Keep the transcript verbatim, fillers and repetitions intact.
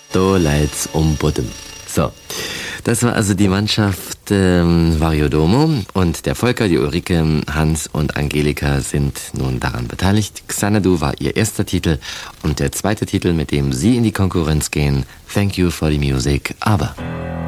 Da leid's um Boden. So, das war also die Mannschaft ähm, Variodomo und der Volker, die Ulrike, Hans und Angelika sind nun daran beteiligt. Xanadu war ihr erster Titel und der zweite Titel, mit dem sie in die Konkurrenz gehen, Thank You for the Music, aber...